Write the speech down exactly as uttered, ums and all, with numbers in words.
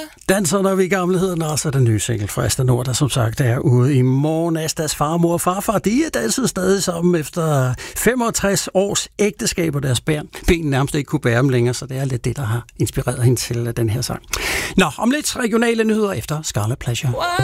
Danser, når vi er gamle, hedder den også, den nye single fra Asta Nord, der som sagt er ude i morgen. Astas farmor og farfar, de er danset stadig sammen efter femogtres års ægteskab, og deres ben, ben nærmest ikke kunne bære dem længere, så det er lidt det, der har inspireret hende til den her sang. Nå, om lidt regionale nyheder efter Scarlet Pleasure.